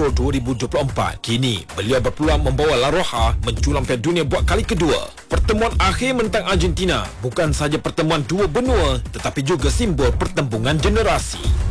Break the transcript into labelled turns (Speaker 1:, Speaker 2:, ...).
Speaker 1: Euro 2024. Kini, beliau berpeluang membawa La Roja menculang Piala Dunia buat kali kedua. Pertemuan akhir menentang Argentina bukan sahaja pertemuan dua benua, tetapi juga simbol pertembungan generasi.